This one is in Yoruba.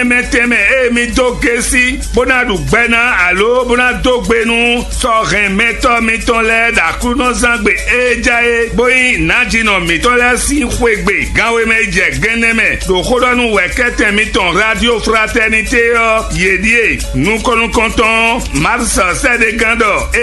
Meteme mi dokesi bona du gbena alo bona dogbenu so remeto mi ton le da kuno zangbe ejae boyi najino mi ton le si kwegbe gawe meje geneme do kodonu wekete mi ton radio fraternité yedie nous konton mars c'est de gando